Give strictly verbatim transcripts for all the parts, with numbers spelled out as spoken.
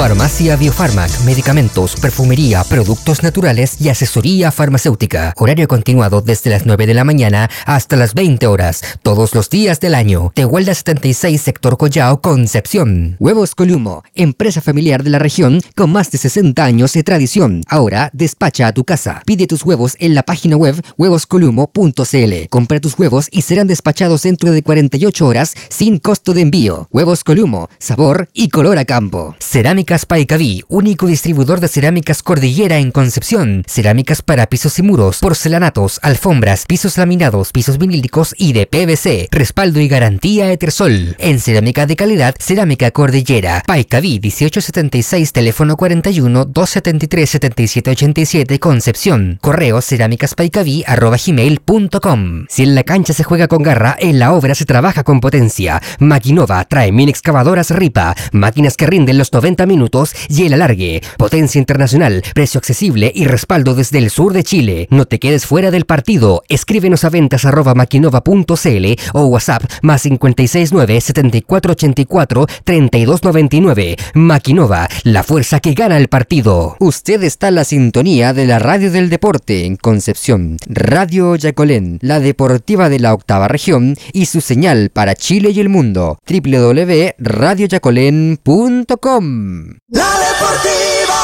Farmacia Biofarmac, medicamentos, perfumería, productos naturales y asesoría farmacéutica. Horario continuado desde las nueve de la mañana hasta las veinte horas, todos los días del año. Tehuelda setenta y seis, sector Collao, Concepción. Huevos Columo, empresa familiar de la región con más de sesenta años de tradición. Ahora despacha a tu casa. Pide tus huevos en la página web huevos columo punto c l. Compra tus huevos y serán despachados dentro de cuarenta y ocho horas sin costo de envío. Huevos Columo, sabor y color a campo. Cerámicas Paicaví, único distribuidor de cerámicas Cordillera en Concepción. Cerámicas para pisos y muros, porcelanatos, alfombras, pisos laminados, pisos vinílicos y de P V C. Respaldo y garantía Etersol. En cerámica de calidad, Cerámica Cordillera. Paicaví dieciocho setenta y seis, teléfono cuarenta y uno, doscientos setenta y tres, setenta y siete ochenta y siete, Concepción. Correo cerámicaspaicaví arroba gmail punto com. Si en la cancha se juega con garra, en la obra se trabaja con potencia. Maquinova trae mini excavadoras Ripa, máquinas que rinden los noventa minutos y el alargue. Potencia internacional, precio accesible y respaldo desde el sur de Chile. No te quedes fuera del partido. Escríbenos a ventas arroba maquinova punto c l o WhatsApp más cincuenta y seis nueve, setenta y cuatro ochenta y cuatro, treinta y dos noventa y nueve. Maquinova, la fuerza que gana el partido. Usted está en la sintonía de la radio del deporte en Concepción. Radio Yacolén, la deportiva de la octava región y su señal para Chile y el mundo. doble u doble u doble u punto radio yacolén punto com. La Deportiva.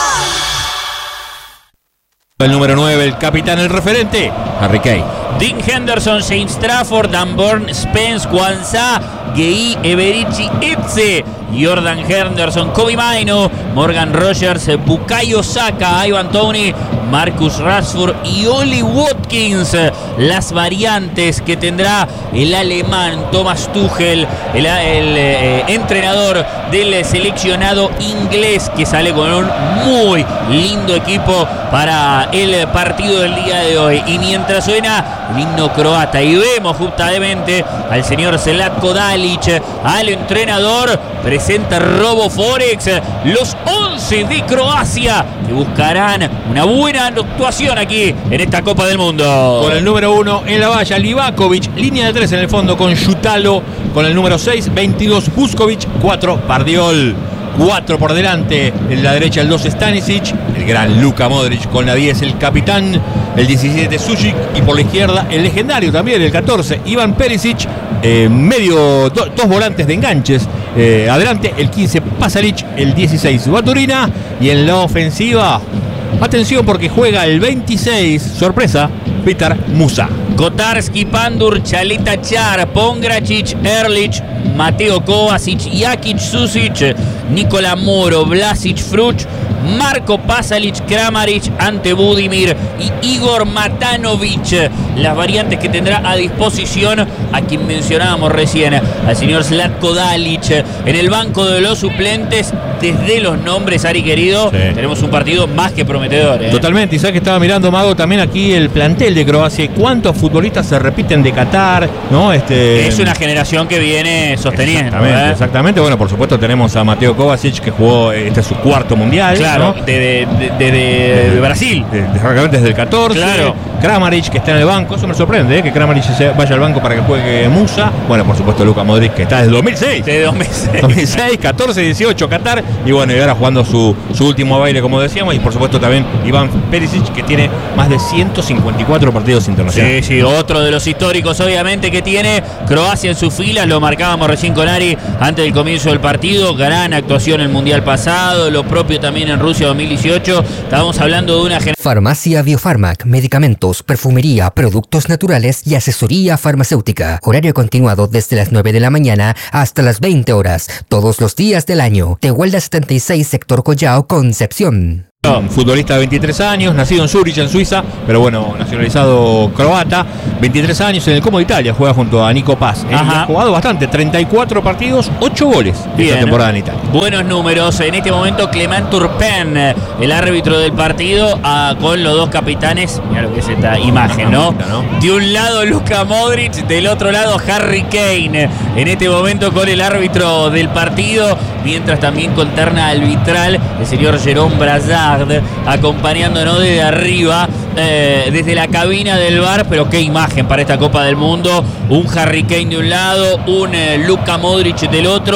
El número nueve, el capitán, el referente, Harry Kane. Dean Henderson, James Trafford, Dan Burn, Spence, Kwanzaa, Gueye, Eberici, Itze, Jordan Henderson, Kobe Maino, Morgan Rogers, Bukayo Saka, Ivan Toney, Marcus Rashford y Oli Watkins. Las variantes que tendrá el alemán Thomas Tuchel, el, el eh, entrenador del seleccionado inglés, que sale con un muy lindo equipo para el partido del día de hoy. Y mientras suena el himno croata y vemos justamente al señor Zlatko Dalic, al entrenador, presenta Robo Forex los once de Croacia que buscarán una buena actuación aquí en esta Copa del Mundo. Con el número uno en la valla, Livakovic, línea de tres en el fondo con Yutalo, con el número seis, veintidós, Vuskovic, cuatro, Pardiol. cuatro por delante, en la derecha el dos, Stanisic, el gran Luka Modric con la diez, el capitán, el diecisiete, Sušić, y por la izquierda el legendario también, el catorce, Ivan Perisic, eh, medio, do, dos volantes de enganches, eh, adelante el quince, Pasalic, el dieciséis, Baturina, y en la ofensiva, atención porque juega el veintiséis, sorpresa, Petar Musa. Kotarski, Pandur, Chaleta Char, Pongracic, Erlich, Mateo Kovacic, Jakic, Sušić, Nikola Moro, Vlasic, Fruch, Marco Pasalic, Kramaric ante Budimir y Igor Matanovic. Las variantes que tendrá a disposición a quien mencionábamos recién, al señor Zlatko Dalic. En el banco de los suplentes, desde los nombres, Ari querido, sí, tenemos un partido más que prometedor, ¿eh? Totalmente, y sabes que estaba mirando, Mago, también aquí el plantel de Croacia. ¿Cuántos futbolistas se repiten de Qatar? ¿No? Este... Es una generación que viene sosteniendo. Exactamente, ¿eh? exactamente. Bueno, por supuesto tenemos a Mateo Kovacic, que jugó, este es su cuarto mundial. Claro, ¿no? de, de, de, de, de, de Brasil. De, de, desde el catorce. Claro. Kramaric, que está en el banco. Eso me sorprende, ¿eh? Que Kramaric se vaya al banco para que juegue Musa. Bueno, por supuesto Luka Modric, que está desde dos mil seis. De dos mil seis. dos mil seis, catorce, dieciocho, Qatar. Y bueno, y ahora jugando su, su último baile, como decíamos. Y por supuesto también Ivan Perisic, que tiene más de ciento cincuenta y cuatro partidos internacionales. Sí, sí, otro de los históricos, obviamente, que tiene Croacia en sus filas. Lo marcábamos recién con Ari antes del comienzo del partido. Gran actuación en el Mundial pasado. Lo propio también en Rusia dos mil dieciocho. Estábamos hablando de una generación. Farmacia Biofarmac, medicamentos, perfumería, productos naturales y asesoría farmacéutica. Horario continuado desde las nueve de la mañana hasta las veinte horas, todos los días del año. Tehuelda setenta y seis, sector Collao, Concepción. Un futbolista de veintitrés años, nacido en Zurich, en Suiza, pero bueno, nacionalizado croata, veintitrés años, en el Como de Italia, juega junto a Nico Paz. Él ha jugado bastante, treinta y cuatro partidos, ocho goles Bien, esta temporada en Italia. Buenos números. En este momento Clement Turpin, el árbitro del partido, a, con los dos capitanes. Mira lo que es esta imagen, ¿no? ¿no? De un lado Luka Modric, del otro lado Harry Kane. En este momento con el árbitro del partido, mientras también con terna arbitral el señor Jerome Brassard, acompañándonos desde arriba, eh, desde la cabina del V A R. Pero qué imagen para esta Copa del Mundo. Un Harry Kane de un lado, un eh, Luka Modric del otro,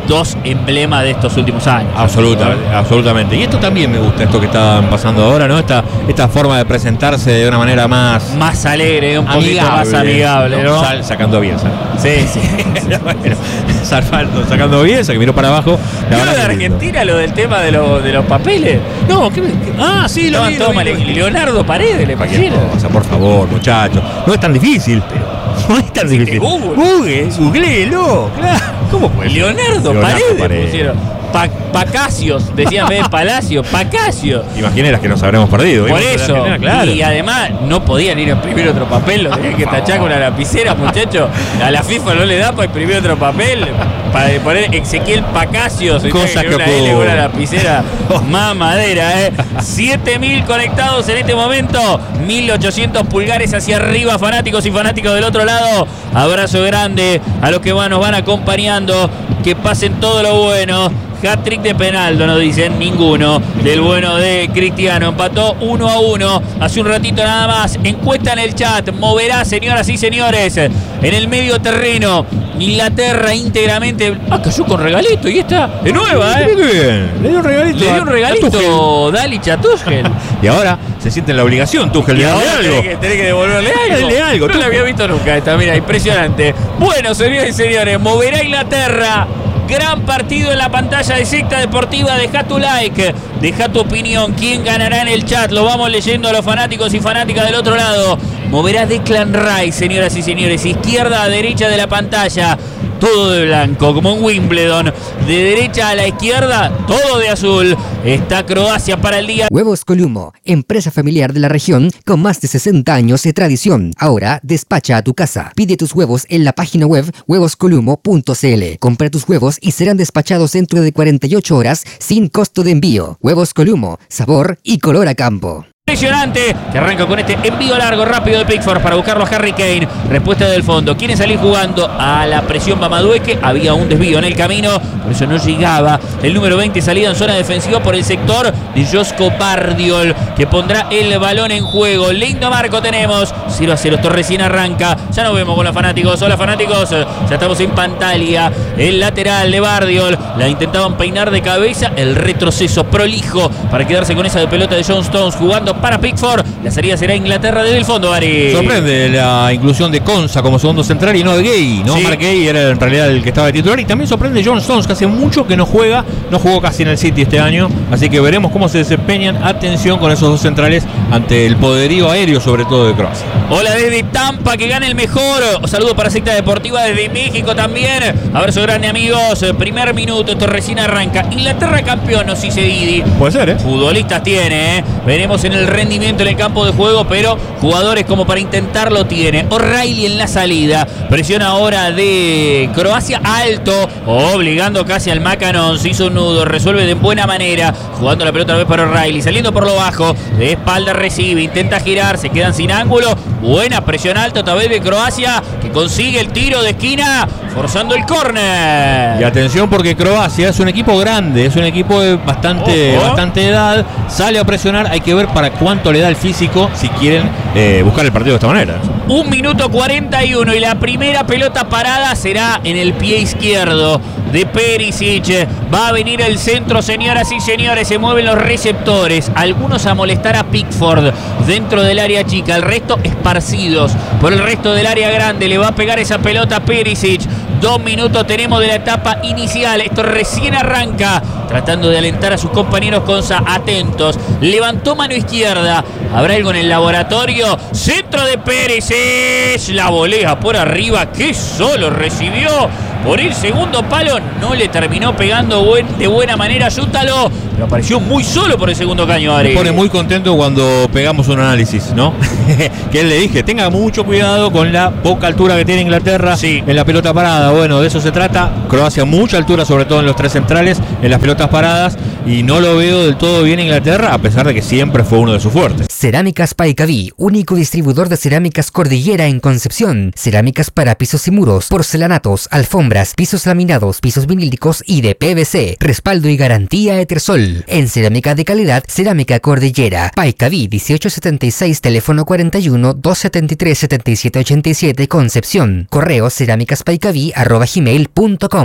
dos emblemas de estos últimos años. Absolutamente, absolutamente. Y esto también me gusta, esto que están pasando ahora, ¿no? Esta, esta forma de presentarse de una manera más... Más alegre, un poquito amigable, más amigable, ¿no? Sal, sacando a Bielsa. Sí, sí. Bueno, Salfando, sacando a Bielsa, que miró para abajo. ¿No de Argentina lo del tema de, lo, de los papeles? No, ¿qué, qué? Ah, sí, lo no, vi, lo toma, vi, lo vi. Leonardo Paredes le Cualquier pusieron. cosa, por favor, muchachos. No es tan difícil, pero no es tan difícil. Google. Google, googleelo, claro. ¿Cómo puede? Leonardo, Leonardo Paredes, Paredes. pusieron. Pa Pacacios, decían en vez de Palacio, Pacacio. Imagineras que nos habremos perdido. Por Vimos eso, Argentina, claro. y además no podían ir a imprimir otro papel, lo tenían que tachar con una lapicera, muchachos. A la FIFA no le da para imprimir otro papel, para poner Ezequiel Pacacios, Cosa que una L con ocurre. una lapicera más madera, ¿eh? siete mil conectados en este momento, mil ochocientos pulgares hacia arriba, fanáticos y fanáticos del otro lado. Abrazo grande a los que van, nos van acompañando, que pasen todo lo bueno. Hat-trick de Penaldo, no dicen ninguno. Del bueno de Cristiano. Empató uno a uno. Hace un ratito nada más. Encuesta en el chat. Moverá, señoras y señores, en el medio terreno. Inglaterra íntegramente. Ah, cayó con regalito. Y esta de nueva, ¿eh? Qué bien. Le dio un regalito. Le dio un a- a regalito Tuchel. Dalich a Tuchel. Y ahora se siente en la obligación, Tuchel, Y de darle ahora algo. tenés que, tenés que devolverle algo. Dale algo, No tú. la había visto nunca esta, mira, impresionante. Bueno, señores y señores, moverá Inglaterra. Gran partido en la pantalla de Secta Deportiva. Deja tu like, deja tu opinión. ¿Quién ganará en el chat? Lo vamos leyendo a los fanáticos y fanáticas del otro lado. Moverá Declan Rice, señoras y señores. Izquierda a derecha de la pantalla. Todo de blanco, como en Wimbledon. De derecha a la izquierda, todo de azul. Está Croacia para el día. Huevos Columo, empresa familiar de la región con más de sesenta años de tradición. Ahora despacha a tu casa. Pide tus huevos en la página web huevos columo punto c l. Compra tus huevos y serán despachados dentro de cuarenta y ocho horas sin costo de envío. Huevos Columo, sabor y color a campo. Impresionante, que arranca con este envío largo rápido de Pickford para buscarlo a Harry Kane. Respuesta del fondo. Quieren salir jugando a la presión Mamadueque. Había un desvío en el camino, por eso no llegaba. El número veinte salida en zona defensiva por el sector de Josko Bardiol, que pondrá el balón en juego. Lindo marco tenemos. cero a cero, esto recién arranca. Ya nos vemos con los fanáticos. Hola fanáticos, ya estamos en pantalla. El lateral de Bardiol. La intentaban peinar de cabeza. El retroceso prolijo para quedarse con esa de pelota de John Stones jugando para Pickford. La salida será Inglaterra desde el fondo, Ari. Sorprende la inclusión de Konsa como segundo central y no de Gay, ¿no? Sí. Mark Gay era en realidad el que estaba de titular. Y también sorprende John Stones, que hace mucho que no juega, no jugó casi en el City este año. Así que veremos cómo se desempeñan. Atención con esos dos centrales ante el poderío aéreo, sobre todo de Croacia. Hola desde Tampa, que gane el mejor. Un saludo para Secta Deportiva desde México también. Abrazo grande, amigos. Primer minuto, esto recién arranca. Inglaterra campeón, no si se Didi. Puede ser, ¿eh? Futbolistas tiene, ¿eh? Veremos en el rendimiento en el campo de juego, pero jugadores como para intentarlo tiene. O'Reilly en la salida. Presión ahora de Croacia alto, obligando casi al Macanon. Se hizo un nudo, resuelve de buena manera. Jugando la pelota otra vez para O'Reilly, saliendo por lo bajo. De espalda recibe, intenta girar, se quedan sin ángulo. Buena presión alta otra vez de Croacia, que consigue el tiro de esquina, forzando el córner. Y atención porque Croacia es un equipo grande, es un equipo de bastante, Ojo. bastante edad. Sale a presionar, hay que ver para cuánto le da el físico si quieren eh, buscar el partido de esta manera. Un minuto cuarenta y uno y la primera pelota parada será en el pie izquierdo de Perisic. Va a venir el centro, señoras y señores. Se mueven los receptores. Algunos a molestar a Pickford dentro del área chica. El resto esparcidos por el resto del área grande. Le va a pegar esa pelota a Perisic. Dos minutos tenemos de la etapa inicial. Esto recién arranca. Tratando de alentar a sus compañeros Konsa. Atentos. Levantó mano izquierda. ¿Habrá algo en el laboratorio? Centro de Perisic. La volea por arriba. Que solo recibió por el segundo palo. No le terminó pegando buen, de buena manera Yútalo. Pero apareció muy solo por el segundo caño, Ari. Me pone muy contento cuando pegamos un análisis, ¿no? Que él le dije, tenga mucho cuidado con la poca altura que tiene Inglaterra Sí. en la pelota parada. Bueno, de eso se trata. Croacia mucha altura, sobre todo en los tres centrales, en las pelotas paradas. Y no lo veo del todo bien Inglaterra, a pesar de que siempre fue uno de sus fuertes. Cerámicas Paicaví, único distribuidor de cerámicas Cordillera en Concepción. Cerámicas para pisos y muros, porcelanatos, alfombras, pisos laminados, pisos vinílicos y de P V C. Respaldo y garantía Etersol. En cerámica de calidad, Cerámica Cordillera. Paicaví dieciocho setenta y seis, teléfono cuarenta y uno, doscientos setenta y tres, setenta y siete ochenta y siete, Concepción. Correo cerámicaspaicaví arroba gmail punto com.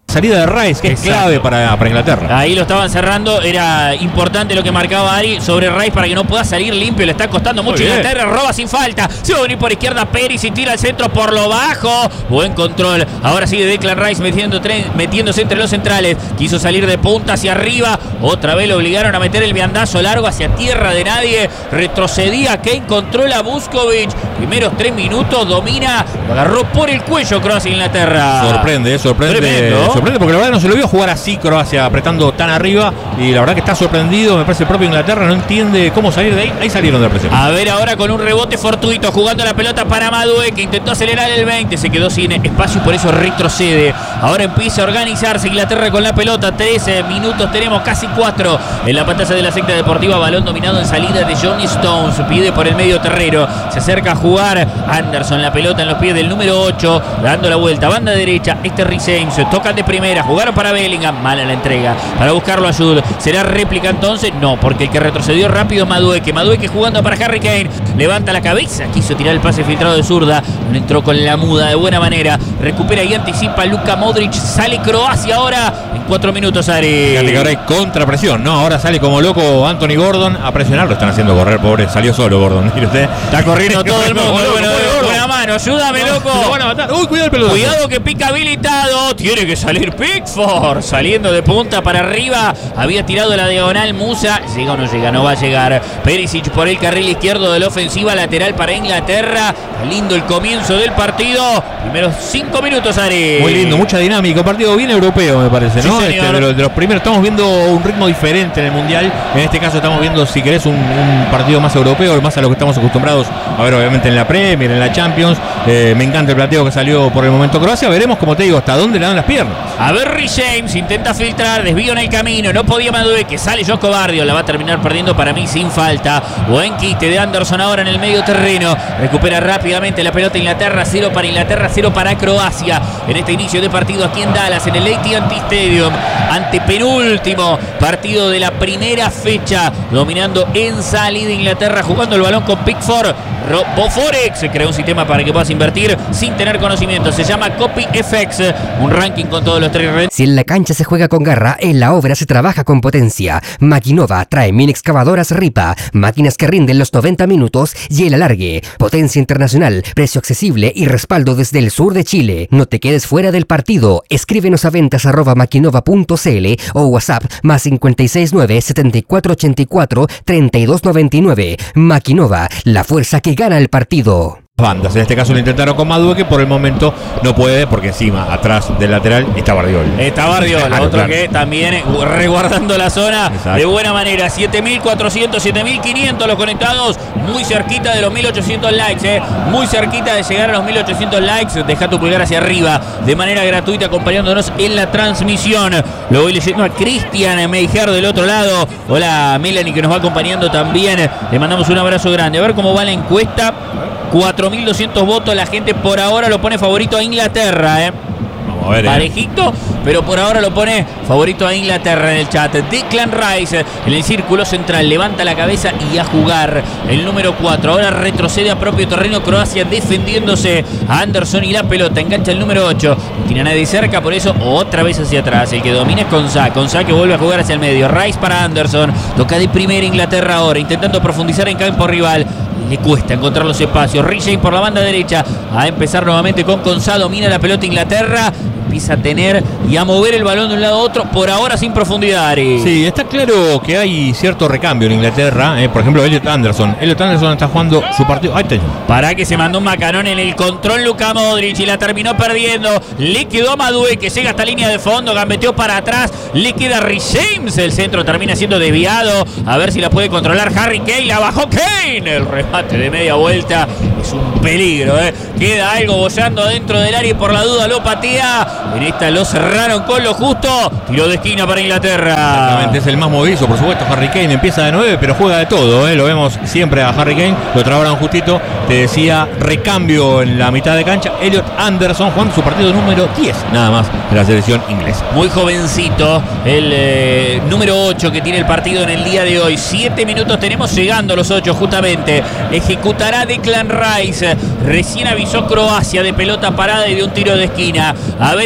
Salida de Rice, que Exacto. es clave para, para Inglaterra. Ahí lo estaban cerrando, era importante lo que marcaba Ari sobre Rice para que no pueda salir limpio, le está costando mucho Inglaterra, roba sin falta, se va a venir por izquierda Peris y tira al centro por lo bajo, buen control, ahora sigue Declan Rice metiendo, metiéndose entre los centrales, quiso salir de punta hacia arriba, otra vez lo obligaron a meter el viandazo largo hacia tierra de nadie, retrocedía Kane, controla Vuskovic, primeros tres minutos, domina, lo agarró por el cuello Croacia Inglaterra. Sorprende, sorprende. Tremendo. Sorprende porque la verdad no se lo vio jugar así Croacia apretando tan arriba y la verdad que está sorprendido, me parece el propio Inglaterra no entiende cómo salir de ahí, ahí salieron de la presión. A ver ahora con un rebote fortuito jugando la pelota para Madueke que intentó acelerar el veinte, se quedó sin espacio y por eso retrocede. Ahora empieza a organizarse Inglaterra con la pelota, trece minutos tenemos, casi cuatro en la pantalla de la secta deportiva, balón dominado en salida de Johnny Stones, pide por el medio terreno, se acerca a jugar Anderson, la pelota en los pies del número ocho, dando la vuelta, banda derecha, este Rice James, tocan de primera, jugaron para Bellingham, mala la entrega, para buscarlo a Jude, ¿será réplica entonces? No, porque el que retrocedió rápido es Madueke, Madueke jugando para Harry Kane, levanta la cabeza, quiso tirar el pase filtrado de zurda, no entró con la muda de buena manera, recupera y anticipa Luka Modric, sale Croacia ahora en cuatro minutos, Ari. Fíjate que ahora hay contrapresión, ¿no? Ahora sale como loco Anthony Gordon a presionar, lo están haciendo correr, pobre, salió solo Gordon, mire usted. Está corriendo todo el mundo, bueno, buena mano, ayúdame, loco. Lo van a matar. Uy, cuidado el pelotazo. Cuidado que pica habilitado, tiene que salir Pickford, saliendo de punta para arriba, había tirado la diagonal Musa, llega o no llega, no va a llegar. Perisic por el carril izquierdo de la ofensiva, lateral para Inglaterra, lindo el comienzo del partido, primeros cinco minutos, Ari. Muy lindo, mucha dinámica, un partido bien europeo me parece, ¿no? Sí, este, de, los, de los primeros, estamos viendo un ritmo diferente en el Mundial, en este caso estamos viendo, si querés, un, un partido más europeo, más a lo que estamos acostumbrados a ver obviamente en la Premier, en la Champions. Eh, me encanta el planteo que salió por el momento Croacia, veremos, como te digo, hasta dónde le dan las piernas. A ver, Rice James intenta filtrar, desvío en el camino, no podía Madueke, sale Josco Bardio, la va a terminar perdiendo para mí sin falta. Buen quite de Anderson ahora en el medio terreno, recupera rápidamente la pelota Inglaterra, cero para Inglaterra, cero para Croacia en este inicio de partido aquí en Dallas, en el A T and T Stadium, ante penúltimo partido de la primera fecha, dominando en salida Inglaterra, jugando el balón con Pickford. Boforex se creó un sistema para que puedas invertir sin tener conocimiento, se llama Copy F X, un ranking con todos los tres redes. Si en la cancha se juega con garra, en la obra se trabaja con potencia. Maquinova trae mini excavadoras Ripa, máquinas que rinden los noventa minutos y el alargue. Potencia internacional, precio accesible y respaldo desde el sur de Chile. No te quedes fuera del partido. Escríbenos a ventas arroba maquinova punto cl o WhatsApp más cinco seis nueve, siete cuatro ocho cuatro, tres dos nueve nueve. Maquinova, la fuerza que gana el partido. Bandas, en este caso lo intentaron con Madueke, por el momento no puede porque encima, atrás del lateral, está Bardiol. Está Bardiol, claro, otro claro. que también resguardando la zona. Exacto. De buena manera. siete mil cuatrocientos, siete mil quinientos los conectados, muy cerquita de los mil ochocientos likes, eh. muy cerquita de llegar a los mil ochocientos likes. Deja tu pulgar hacia arriba de manera gratuita acompañándonos en la transmisión. Lo voy leyendo a Cristian Meijer del otro lado. Hola Melanie que nos va acompañando también. Le mandamos un abrazo grande. A ver cómo va la encuesta. cuatro mil doscientos votos, la gente por ahora lo pone favorito a Inglaterra, ¿eh? Vamos a ver, parejito, eh. pero por ahora lo pone favorito a Inglaterra en el chat. Declan Rice en el círculo central, levanta la cabeza y a jugar el número cuatro. Ahora retrocede a propio terreno Croacia defendiéndose a Anderson y la pelota, engancha el número ocho. No tiene a nadie cerca, por eso otra vez hacia atrás. El que domina es Konsa, Konsa que vuelve a jugar hacia el medio. Rice para Anderson, toca de primera Inglaterra ahora, intentando profundizar en campo rival. Le cuesta encontrar los espacios. Rice por la banda derecha. A empezar nuevamente con Konsa. Domina la pelota Inglaterra. Empieza a tener y a mover el balón de un lado a otro. Por ahora sin profundidad, Ari. Sí, está claro que hay cierto recambio en Inglaterra. Eh, por ejemplo, Elliot Anderson. Elliot Anderson está jugando su partido. Ahí está. Para que se mandó un macanón en el control Luka Modric y la terminó perdiendo. Le quedó a Madueke que llega hasta línea de fondo. Gambeteó para atrás. Le queda a Rice James. El centro termina siendo desviado. A ver si la puede controlar Harry Kane. La bajó Kane. El remate de media vuelta es un peligro. Eh. Queda algo bollando adentro del área y por la duda lo patea. En esta lo cerraron con lo justo. Tiro de esquina para Inglaterra. Exactamente, es el más movizo, por supuesto. Harry Kane empieza de nueve, pero juega de todo, ¿eh? Lo vemos siempre a Harry Kane. Lo trabaron justito. Te decía, recambio en la mitad de cancha. Elliot Anderson jugando su partido número diez, nada más, de la selección inglesa. Muy jovencito, el eh, número ocho que tiene el partido en el día de hoy. Siete minutos tenemos llegando los ocho justamente. Ejecutará Declan Rice. Recién avisó Croacia de pelota parada y de un tiro de esquina. A ver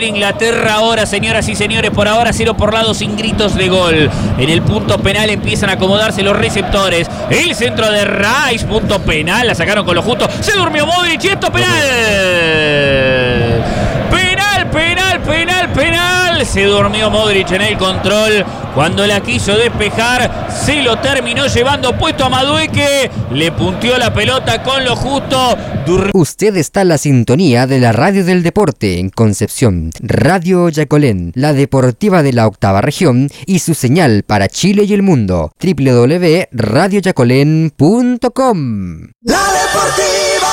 ver Inglaterra ahora, señoras y señores. Por ahora cero por lado, sin gritos de gol. En el punto penal empiezan a acomodarse los receptores. El centro de Rice, punto penal. La sacaron con lo justo. Se durmió Modric y esto penal. Penal, penal, penal, penal. Se durmió Modric en el control. Cuando la quiso despejar, se lo terminó llevando puesto a Madueque. Le punteó la pelota con lo justo. Dur- Usted está en la sintonía de la Radio del Deporte en Concepción. Radio Yacolén, la deportiva de la octava región y su señal para Chile y el mundo. doble u doble u doble u punto radio yacolén punto com. La Deportiva.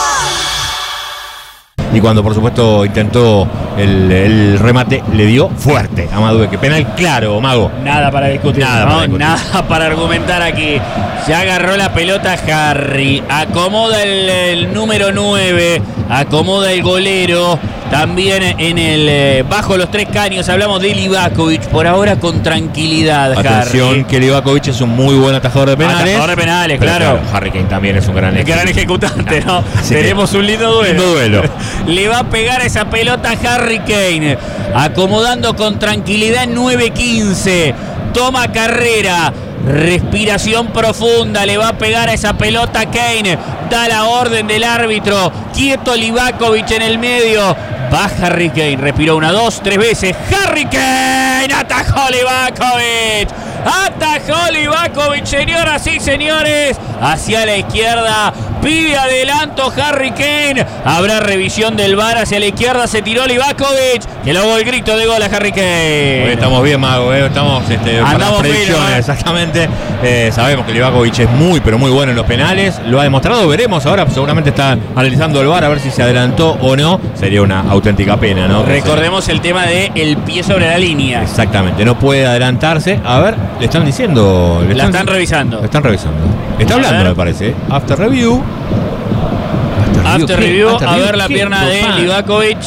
Y cuando por supuesto intentó el, el remate, le dio fuerte a Madueque. Penal claro, Mago. Nada para discutir, Nada ¿no? para discutir. Nada para argumentar aquí. Ya agarró la pelota Harry. Acomoda el, el número nueve. Acomoda el golero. También en el eh, bajo los tres caños hablamos de Livakovic. Por ahora con tranquilidad, Atención, Harry. que Livakovic es un muy buen atajador de penales. Atajador de penales, Pero claro. Harry Kane también es un gran El gran ejecutante, ¿no? Así que, Tenemos un lindo duelo. lindo duelo. Le va a pegar esa pelota a Harry Kane. Acomodando con tranquilidad en nueve quince. Toma carrera. Respiración profunda. Le va a pegar a esa pelota Kane. Da la orden del árbitro. Quieto Livakovic en el medio. Va Harry Kane. Respiró una, dos, tres veces. Harry Kane. Atajó Livakovic. Atajó Livakovic, señoras y señores. Hacia la izquierda. Pide adelanto Harry Kane. Habrá revisión del V A R. Hacia la izquierda se tiró Livakovic. Que luego el grito de gol a Harry Kane. Hoy estamos bien, Mago, ¿eh? Estamos este, para Andamos las predicciones, fino, ¿eh? exactamente. Eh, sabemos que Livakovic es muy, pero muy bueno en los penales. Lo ha demostrado, veremos ahora. Seguramente está analizando el V A R a ver si se adelantó o no. Sería una auténtica pena, ¿no? Recordemos el tema de el pie sobre la línea. Exactamente, no puede adelantarse. A ver, le están diciendo. Le La están revisando. Le están revisando. Está A hablando, ver. me parece. After review. After ¿qué? review, After a review, ver la ¿qué? pierna de Tofán. Livakovic.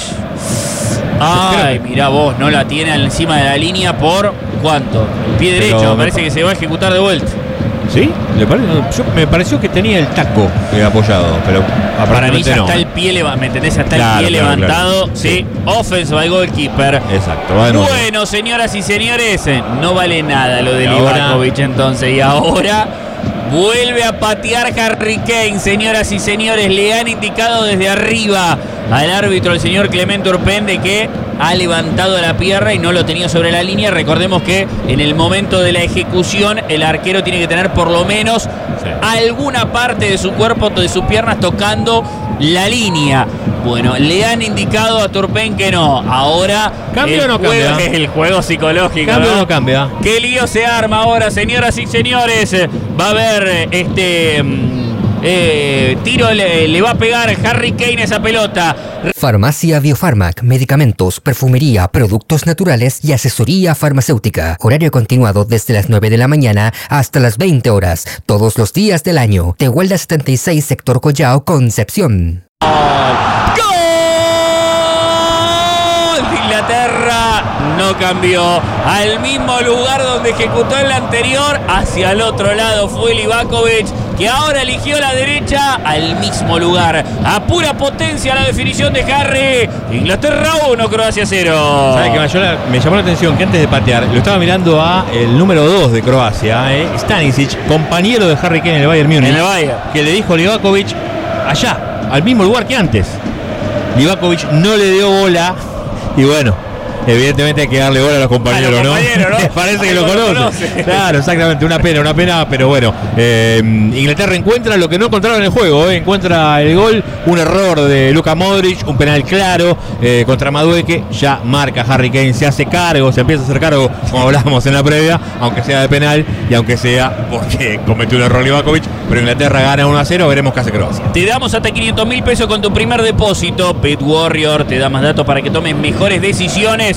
Ay, mirá vos, no la tiene encima de la línea por ¿cuánto? El pie Pero derecho, me me parece pa- que se va a ejecutar de vuelta. ¿Sí? ¿Le parece? Yo, me pareció que tenía el taco eh, apoyado, pero Para mí aparentemente ya no. está el pie levantado, ¿me entendés? Ya está Claro, el pie claro, levantado. claro. Sí, offense by goalkeeper. Exacto, va de nuevo. Bueno, señoras y señores, eh, no vale nada lo de Y ahora- Livakovic entonces. Y ahora vuelve a patear Harry Kane, señoras y señores. Le han indicado desde arriba al árbitro, el señor Clemente Urpende, que ha levantado la pierna y no lo tenía sobre la línea. Recordemos que en el momento de la ejecución el arquero tiene que tener por lo menos Sí. alguna parte de su cuerpo, de sus piernas tocando la línea. Bueno, le han indicado a Turpin que no. Ahora ¿Cambia el o no juego cambia? es el juego psicológico. ¿Cambia o ¿no? no cambia? ¿Qué lío se arma ahora, señoras y señores? Va a haber este mm, eh, tiro, le, le va a pegar Harry Kane esa pelota. Farmacia Biofarmac, medicamentos, perfumería, productos naturales y asesoría farmacéutica. Horario continuado desde las nueve de la mañana hasta las veinte horas, todos los días del año. Tehuelda setenta y seis, Sector Collao, Concepción. ¡Gol de Inglaterra! No cambió. Al mismo lugar donde ejecutó el anterior, hacia el otro lado fue Livakovic, que ahora eligió la derecha al mismo lugar. A pura potencia la definición de Harry. Inglaterra uno, Croacia cero. ¿Sabe qué me llamó, la, me llamó la atención? Que antes de patear, lo estaba mirando a el número dos de Croacia, eh, Stanisic, compañero de Harry Kane en el Bayern Múnich. En el Bayern. Que le dijo a Livakovic allá, al mismo lugar que antes. Livakovic no le dio bola y bueno, evidentemente hay que darle bola a los compañeros, A los ¿no? compañeros, ¿no? Parece que Ahí lo lo conoce. conoce. Claro, exactamente, una pena, una pena, pero bueno, eh, Inglaterra encuentra lo que no encontraron en el juego, eh, encuentra el gol, un error de Luka Modric, un penal claro eh, contra Madueque, ya marca Harry Kane, se hace cargo, se empieza a hacer cargo, como hablábamos en la previa, aunque sea de penal y aunque sea porque cometió un error Livakovic, pero Inglaterra gana uno a cero, veremos qué hace Croacia. Te damos hasta quinientos mil pesos con tu primer depósito. Bet Warrior te da más datos para que tomes mejores decisiones.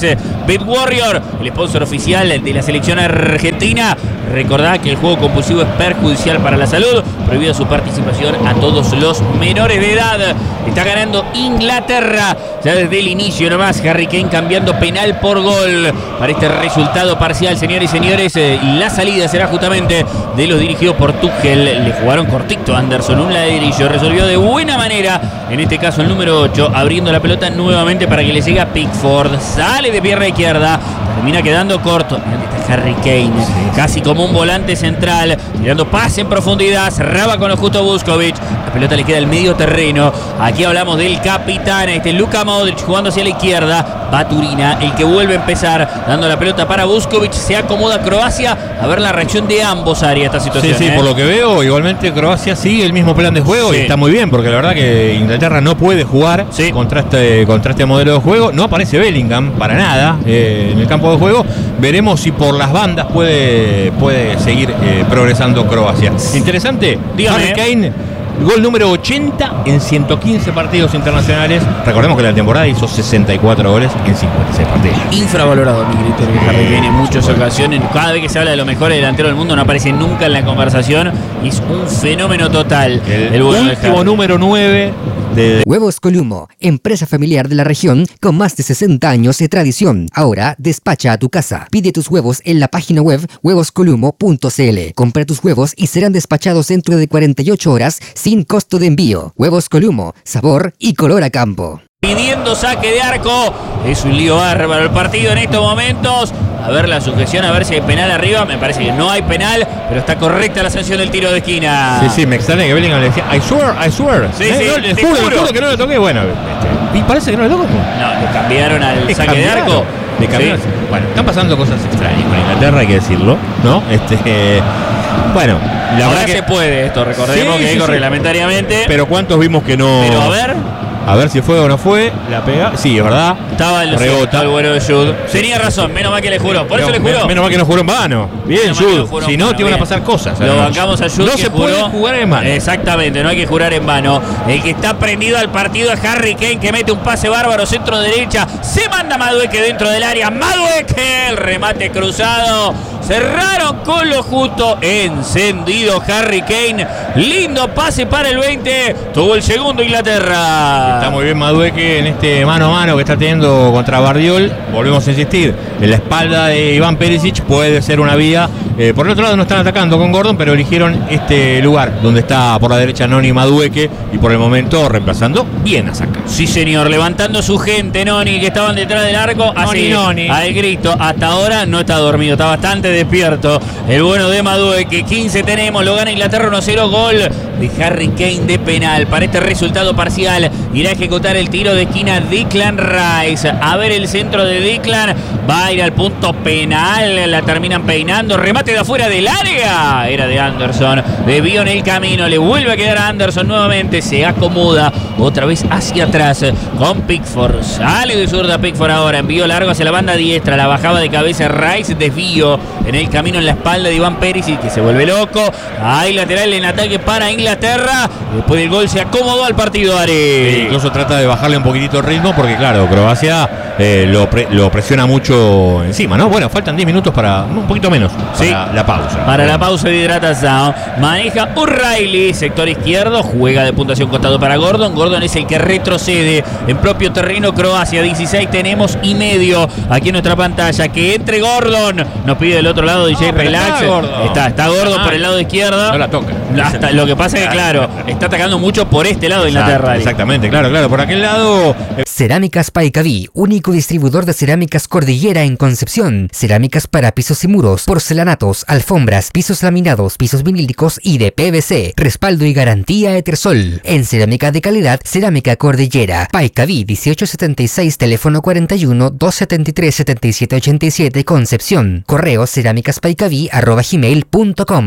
Bet Warrior, el sponsor oficial de la selección argentina. Recordá que el juego compulsivo es perjudicial para la salud. Prohibida su participación a todos los menores de edad. Está ganando Inglaterra ya desde el inicio nomás. Harry Kane cambiando penal por gol para este resultado parcial, señores y señores. Eh, la salida será justamente de los dirigidos por Tuchel. Le jugaron cortito a Anderson, un ladrillo. Resolvió de buena manera, en este caso el número ocho, abriendo la pelota nuevamente para que le llegue a Pickford. Sale de pierna izquierda, termina quedando corto. Mirá, está Harry Kane, sí, casi como un volante central, tirando pase en profundidad, cerraba con lo justo Buskovich. La pelota le queda al medio terreno. Aquí hablamos del capitán, este Luka Modric jugando hacia la izquierda. Baturina, el que vuelve a empezar, dando la pelota para Buskovich. Se acomoda Croacia. A ver la reacción de ambos áreas esta situación. Sí, sí, ¿eh? por lo que veo, igualmente Croacia sigue el mismo plan de juego, sí, y está muy bien, porque la verdad que Inglaterra no puede jugar, sí, contra, este, contra este modelo de juego. No aparece Bellingham para nada eh, en el campo de juego. Veremos si por las bandas puede, puede seguir eh, progresando Croacia. Interesante, dígame. Harry Kane, gol número ochenta en ciento quince partidos internacionales. Recordemos que la temporada hizo sesenta y cuatro goles en cincuenta y seis partidos. Infravalorado, mi criterio, Harry Kane en muchas ocasiones. Cada vez que se habla de los mejores delanteros del mundo no aparece nunca en la conversación. Es un fenómeno total. El, el último número nueve de... Huevos Columo, empresa familiar de la región con más de sesenta años de tradición. Ahora despacha a tu casa. Pide tus huevos en la página web huevos columo punto c l. Compra tus huevos y serán despachados dentro de cuarenta y ocho horas sin costo de envío. Huevos Columo, sabor y color a campo. Pidiendo saque de arco. Es un lío bárbaro el partido en estos momentos. A ver la sujeción, a ver si hay penal arriba. Me parece que no hay penal, pero está correcta la sanción del tiro de esquina. Sí, sí, me extraña que Bellingham le decía I swear, I swear. Sí, ¿Eh? sí, no, le te juro, juro. juro que no le toqué. Bueno, este, y parece que no le tocó. No, le cambiaron al Le saque cambiaron, de arco. Le cambiaron. Sí. Bueno, están pasando cosas extrañas con Inglaterra, hay que decirlo, ¿no? Este, eh, bueno, la Ahora verdad que se puede esto, recordemos Sí, que sí, digo sí. reglamentariamente. Pero ¿cuántos vimos que no? Pero a ver. A ver si fue o no fue. La pega. Sí, es verdad. Estaba el Rebota. el bueno de Jude. Tenía razón, menos mal que le juró. Por eso le juró. Menos mal que no juró en vano. Bien, Menos mal que Jude. no juró Si en no, vano, te iban a bien. pasar cosas. Lo bancamos a Jude. No que se juró. puede jugar en mano. Exactamente, no hay que jurar en mano. El que está prendido al partido es Harry Kane, que mete un pase bárbaro, centro derecha. Se manda Madueke dentro del área. Madueke, el remate cruzado. Cerraron con lo justo. Encendido Harry Kane. Lindo pase para el veinte. Tuvo el segundo Inglaterra. Está muy bien Madueke en este mano a mano que está teniendo contra Bardiol. Volvemos a insistir, en la espalda de Iván Perisic puede ser una vía. Eh, por el otro lado no están atacando con Gordon, pero eligieron este lugar donde está por la derecha Noni Madueke y por el momento reemplazando bien a Saka. Sí, señor, levantando su gente, Noni, que estaban detrás del arco. Así, Noni. al grito. Hasta ahora no está dormido, está bastante despierto. El bueno de Madueke, quince tenemos, lo gana Inglaterra uno cero, gol de Harry Kane de penal. Para este resultado parcial irá a ejecutar el tiro de esquina Declan Rice. A ver el centro de Declan, va a ir al punto penal, la terminan peinando, remate de afuera del área, era de Anderson, debió en el camino, le vuelve a quedar a Anderson nuevamente, se acomoda otra vez hacia atrás con Pickford, sale de zurda Pickford ahora, envío largo hacia la banda diestra, la bajaba de cabeza Rice, desvío en el camino en la espalda de Iván Perisic, que se vuelve loco. Hay lateral en ataque para Inglaterra, después del gol se acomodó al partido Ari. Sí, incluso trata de bajarle un poquitito el ritmo porque claro, Croacia eh, lo, pre, lo presiona mucho encima, ¿no? Bueno, faltan diez minutos para, un poquito menos, para sí, la pausa. Para la pausa de hidratación. Maneja O'Reilly, sector izquierdo, juega de puntación costado para Gordon. Gordon es el que retrocede en propio terreno Croacia. dieciséis tenemos y medio aquí en nuestra pantalla. Que entre Gordon. Nos pide del otro lado D J, no, relax. Está gordo. Está, está Gordo ah, por el lado izquierdo. No la toca. Hasta, lo que pasa es que, claro, está atacando mucho por este lado de Inglaterra. Exactamente, claro, claro. Por aquel lado. Cerámicas Paicaví, único distribuidor de cerámicas Cordillera en Concepción. Cerámicas para pisos y muros, porcelanatos, alfombras, pisos laminados, pisos vinílicos y de P V C. Respaldo y garantía Etersol. En cerámica de calidad, Cerámica Cordillera. Paicaví dieciocho setenta y seis, teléfono cuarenta y uno, doscientos setenta y tres, setenta y siete ochenta y siete, Concepción. Correo cerámicaspaicaví arroba gmail punto com.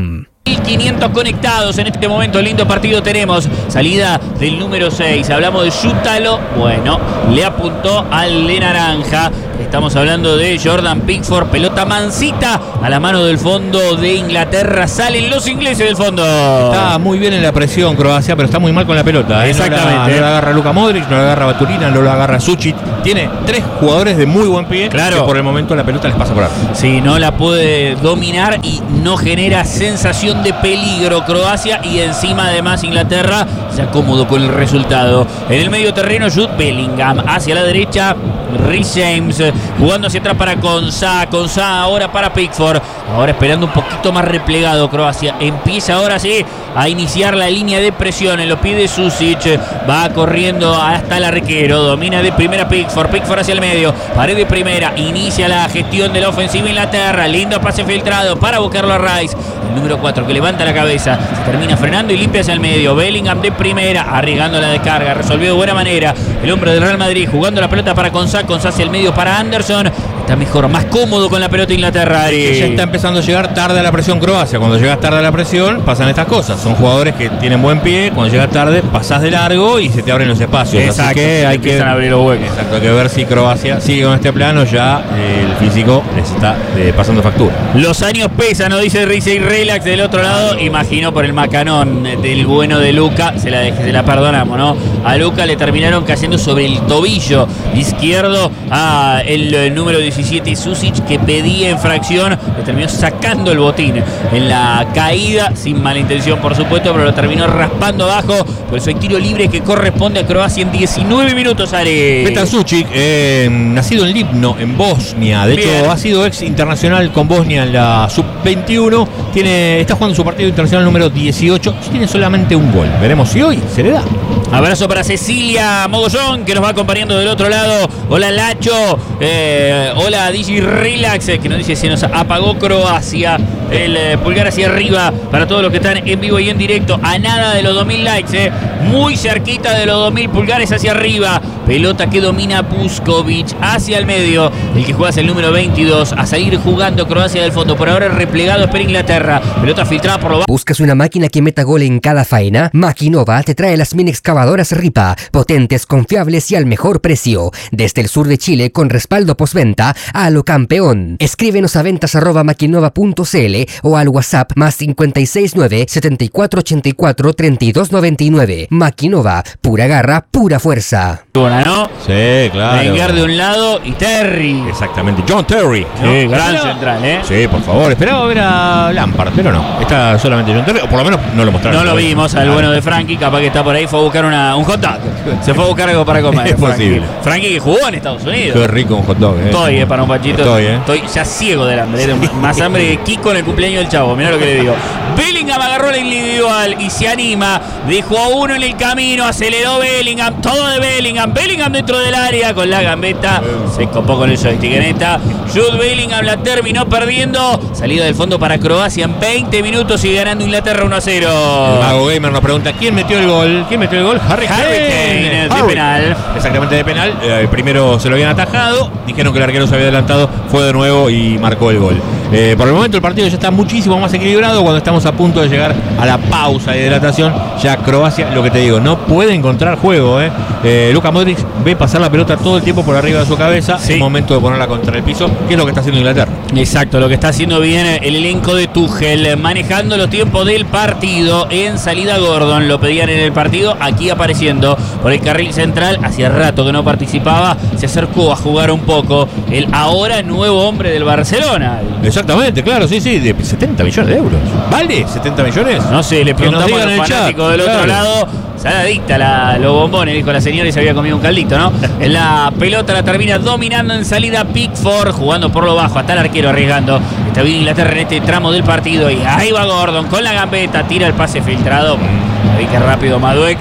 mil quinientos conectados en este momento. Lindo partido tenemos. Salida del número seis. Hablamos de Yutalo. Bueno, le apuntó al de naranja. Estamos hablando de Jordan Pickford. Pelota mansita a la mano del fondo de Inglaterra. Salen los ingleses del fondo. Está muy bien en la presión Croacia, pero está muy mal con la pelota. ¿eh? Exactamente. No la, no la agarra Luka Modric, no la agarra Baturina, no la agarra Sučić. Tiene tres jugadores de muy buen pie. Claro. Que por el momento la pelota les pasa por arriba. Sí, no la puede dominar y no genera sensación de peligro Croacia, y encima además Inglaterra se acomoda con el resultado. En el medio terreno Jude Bellingham, hacia la derecha Reece James, jugando hacia atrás para Konsa, Konsa ahora para Pickford, ahora esperando un poquito más replegado Croacia, empieza ahora sí a iniciar la línea de presión en los pies de Sušić, va corriendo hasta el arquero, domina de primera Pickford, Pickford hacia el medio, pared de primera, inicia la gestión de la ofensiva Inglaterra, lindo pase filtrado para buscarlo a Rice, el número cuatro que levanta la cabeza, se termina frenando y limpia hacia el medio, Bellingham de primera, arriesgando la descarga, resolvió de buena manera, el hombre del Real Madrid jugando la pelota para Konsa, Konsa hacia el medio para Anderson, está mejor, más cómodo con la pelota Inglaterra. Ya está empezando a llegar tarde a la presión Croacia. Cuando llegas tarde a la presión pasan estas cosas. Son jugadores que tienen buen pie. Cuando llegas tarde pasás de largo y se te abren los espacios. Exacto, así que hay que abrir los huecos. Exacto, hay que ver si Croacia sigue con este plano. Ya eh, el físico les está eh, pasando factura. Los años pesan, nos dice Rice Relax del otro lado. Imagino por el macanón del bueno de Luka. Se la, se la perdonamos, ¿no? A Luka le terminaron cayendo sobre el tobillo izquierdo a el, el número diecisiete Sušić, que pedía infracción, le terminó sacando el botín en la caída, sin mala intención por supuesto, pero lo terminó raspando abajo. Por eso hay tiro libre que corresponde a Croacia en diecinueve minutos. Ale. Petar Sušić, eh, nacido en Livno, en Bosnia. De Bien. hecho, ha sido ex internacional con Bosnia en la sub veintiuno. Tiene, está jugando su partido internacional número dieciocho. Tiene solamente un gol. Veremos si hoy se le da. Abrazo para Cecilia Mogollón, que nos va acompañando del otro lado. Hola Lacho, eh, hola Digi Relax, eh, que nos dice se nos apagó Croacia. El eh, pulgar hacia arriba para todos los que están en vivo y en directo. A nada de los dos mil likes, eh. Muy cerquita de los dos mil pulgares hacia arriba. Pelota que domina Vuskovic hacia el medio. El que juega es el número veintidós. A seguir jugando Croacia del fondo. Por ahora replegado espera Inglaterra. Pelota filtrada por lo bajo. ¿Buscas una máquina que meta gol en cada faena? Maquinova te trae las mini excavadoras Ripa, potentes, confiables y al mejor precio. Desde el sur de Chile con respaldo postventa a lo campeón. Escríbenos a ventas arroba maquinova punto cl o al WhatsApp más cincuenta y seis nueve, setenta y cuatro ochenta y cuatro, treinta y dos noventa y nueve. Maquinova, pura garra, pura fuerza. ¿No? Sí, claro. Wenger de un lado y Terry. Exactamente, John Terry. ¿no? Sí, gran Esperaba- central, ¿eh? Sí, por favor. Esperaba ver a Lampard, pero no. Está solamente John Terry, o por lo menos no lo mostraron. No lo vimos al bueno de Frankie, capaz que está por ahí, fue a buscar una, un hot dog. Se fue a buscar algo para comer. Es Frankie. posible. Frankie que jugó en Estados Unidos. Qué rico un hot dog, eh. Estoy, eh, para un pachito. Estoy, eh. Estoy ya ciego del hambre. eh. Más hambre que Kiko en el cumpleaños del chavo. Mirá lo que le digo. Bellingham agarró la individual y se anima. Dejó a uno en el camino. Aceleró Bellingham. Todo de Bellingham. Bellingham dentro del área con la gambeta. Se copó con el joystick en esta. Jude Bellingham la terminó perdiendo. Salida del fondo para Croacia en veinte minutos y ganando Inglaterra uno a cero. El Mago Gamer nos pregunta quién metió el gol. ¿Quién metió el gol? Harry, Harry Kane, de Harry. penal. Exactamente de penal. Eh, el primero se lo habían atajado. Dijeron que el arquero se había adelantado. Fue de nuevo y marcó el gol. Eh, por el momento el partido ya está muchísimo más equilibrado. Cuando estamos a punto de llegar a la pausa de hidratación, ya Croacia, lo que te digo, no puede encontrar juego. Eh. Eh, Luka Modric ve pasar la pelota todo el tiempo por arriba de su cabeza. Sí. Es momento de ponerla contra el piso, que es lo que está haciendo Inglaterra. Exacto, lo que está haciendo bien el elenco de Tuchel, manejando los tiempos del partido. En salida Gordon, lo pedían en el partido, aquí apareciendo por el carril central. Hacía rato que no participaba, se acercó a jugar un poco el ahora nuevo hombre del Barcelona. Exactamente, claro, sí, sí, de setenta millones de euros. ¿Vale? ¿setenta millones? No sé, le Que nos preguntamos a digan en los el fanáticos chat, del otro claro. lado. Saladicta la, los bombones, dijo la señora, y se había comido un caldito, ¿no? En la pelota la termina dominando en salida Pickford, jugando por lo bajo, hasta el arquero arriesgando. Está bien Inglaterra en este tramo del partido y ahí va Gordon con la gambeta, tira el pase filtrado. Ahí que rápido Madueque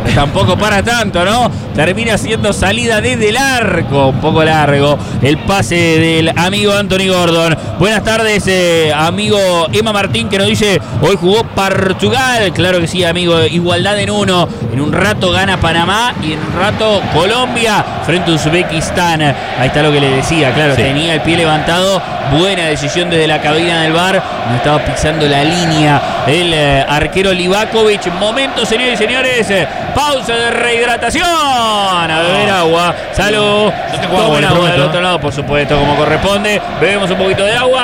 pero tampoco para tanto, ¿no? Termina siendo salida desde el arco, un poco largo el pase del amigo Anthony Gordon. Buenas tardes, eh, amigo Emma Martín, que nos dice, hoy jugó Portugal. Claro que sí, amigo, igualdad en uno. En un rato gana Panamá y en un rato Colombia frente a Uzbekistán. Ahí está lo que le decía, claro, sí. Tenía el pie levantado. Buena decisión desde la cabina del V A R. No estaba pisando la línea el eh, arquero Livakovic. Momento, señores y señores. Eh, pausa de rehidratación. A beber agua. Salud. No te Tomen agua del otro lado, por supuesto, como corresponde. Bebemos un poquito de agua.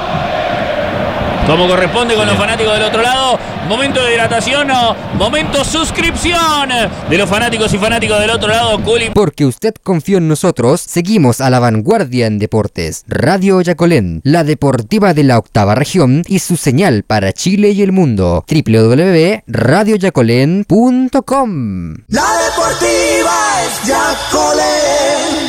Como corresponde con los fanáticos del otro lado. Momento de hidratación, no. Momento suscripción de los fanáticos y fanáticos del otro lado. Cooling. Porque usted confió en nosotros, seguimos a la vanguardia en deportes. Radio Yacolén, la deportiva de la octava región y su señal para Chile y el mundo. doble u doble u doble u punto radio yacolén punto com. La deportiva es Yacolén.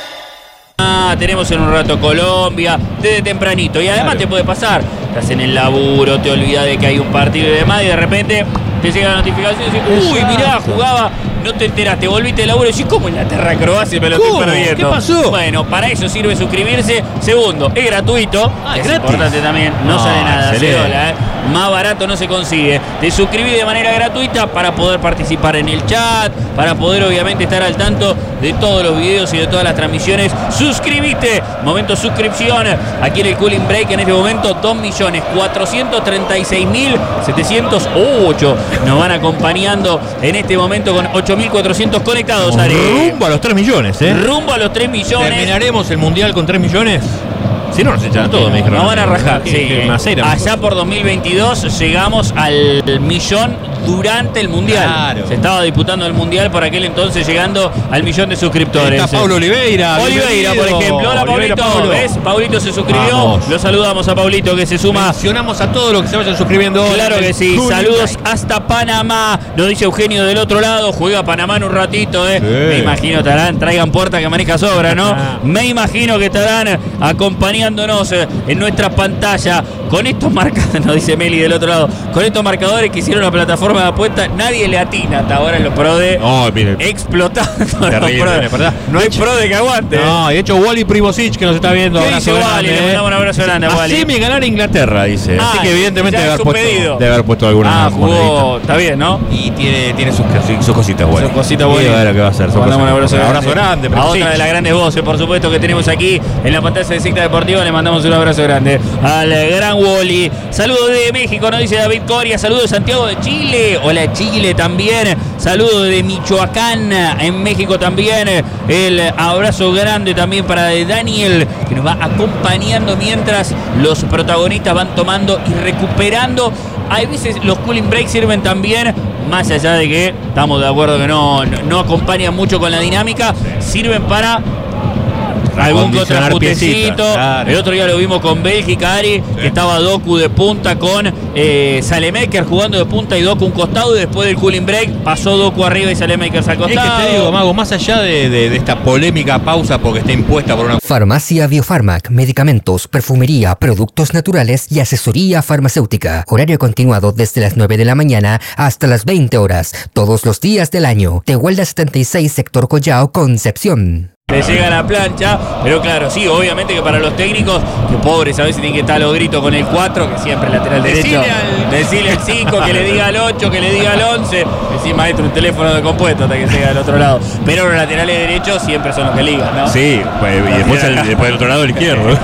Ah, tenemos en un rato Colombia, desde tempranito. Y además claro, te puede pasar, estás en el laburo, te olvidas de que hay un partido y demás, y de repente te llega la notificación y dices, uy, mirá, jugaba, no te enteraste, volviste del laburo y decís, ¿cómo Inglaterra-Croacia me lo ¿Cómo? estoy perdiendo? ¿Qué pasó? Bueno, para eso sirve suscribirse. Segundo, es gratuito, ah, es gratis. Importante también, no, no sale nada, Cedola, ¿eh? Más barato no se consigue. Te suscribís de manera gratuita para poder participar en el chat, para poder obviamente estar al tanto de todos los videos y de todas las transmisiones. Suscribite, momento suscripción. Aquí en el Cooling Break en este momento dos millones cuatrocientos treinta y seis mil setecientos ocho nos van acompañando en este momento con ocho mil cuatrocientos conectados. Rumbo a los tres millones, ¿eh? Rumbo a los tres millones. ¿Terminaremos el mundial con tres millones? Si no, nos echan a todos, me dijeron. Nos van a rajar, sí. Que Allá por dos mil veintidós llegamos al millón durante el mundial. Claro. Se estaba disputando el mundial por aquel entonces, llegando al millón de suscriptores. Está Paulo Oliveira. Oliveira, por ejemplo. Hola, Oliveira, Paulito. Paulo. ¿Ves? Paulito se suscribió. Vamos. Lo saludamos a Paulito que se suma. Mencionamos a todos los que se vayan suscribiendo. Claro que sí. Saludos hasta Panamá. Nos dice Eugenio del otro lado. Juega Panamá en un ratito, ¿eh? Sí. Me imagino estarán, traigan puerta que maneja sobra, ¿no? Me imagino que estarán acompañándonos en nuestra pantalla con estos marcadores, nos dice Meli del otro lado, con estos marcadores que hicieron la plataforma de apuesta, nadie le atina hasta ahora en los pro de no, mire, explotando terrible, los pro de, no hay pro de que aguante. No, de hecho Wally Privosic que nos está viendo. ¿Qué dice Wally? Le mandamos un abrazo grande a Wally. Haceme ganar Inglaterra, dice. Ah, así que evidentemente debe haber, puesto, debe haber puesto alguna ah, jugó, está bien, ¿no? Y tiene, tiene sus, sus cositas buenas. Sus cositas buenas. A ver lo que va a hacer. Mandamos un abrazo grande. abrazo grande. A otra de las grandes voces, por supuesto, que tenemos aquí en la pantalla de Secta Deportiva, le mandamos un abrazo grande al gran Wally. Saludos de México, nos dice David Coria. Saludos de Santiago de Chile. Hola Chile también. Saludos de Michoacán en México también. El abrazo grande también para Daniel, que nos va acompañando mientras los protagonistas van tomando y recuperando. Hay veces los cooling breaks sirven también, más allá de que estamos de acuerdo que no, no, no acompañan mucho con la dinámica, sirven para algún que otro ajustecito. Claro. El otro día lo vimos con Bélgica, Ari, sí. Que estaba Doku de punta con eh, Salemaker jugando de punta y Doku un costado, y después del cooling break pasó Doku arriba y Salemaker al costado. Es que te digo, Mago, más allá de, de, de esta polémica pausa porque está impuesta por una... Farmacia Biofarmac, medicamentos, perfumería, productos naturales y asesoría farmacéutica. Horario continuado desde las nueve de la mañana hasta las veinte horas, todos los días del año. Tehuelda setenta y seis, sector Collao, Concepción. Le llega la plancha, pero claro, sí, obviamente que para los técnicos, que pobres a veces tienen que estar a los gritos con el cuatro, que siempre el lateral derecho, decirle al cinco, que le diga al ocho, que le diga al once, decir maestro un teléfono de compuesto hasta que llega al otro lado, pero los laterales derechos siempre son los que ligan, ¿no? Sí, pues, y después, el, después del otro lado el izquierdo.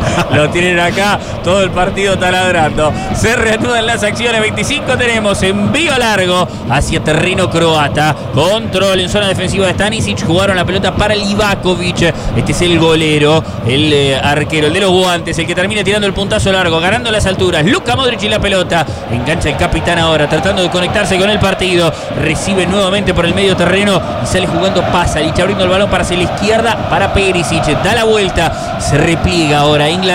Lo tienen acá, todo el partido taladrando. Se reanudan las acciones, veinticinco tenemos, envío largo hacia terreno croata, control en zona defensiva de Stanisic, jugaron la pelota para Livakovic, este es el golero, el eh, arquero, el de los guantes, el que termina tirando el puntazo largo, ganando las alturas, Luka Modric y la pelota, engancha el capitán ahora, tratando de conectarse con el partido, recibe nuevamente por el medio terreno y sale jugando Pasalic, abriendo el balón para hacia la izquierda para Perisic, da la vuelta, se repliega ahora Inglaterra,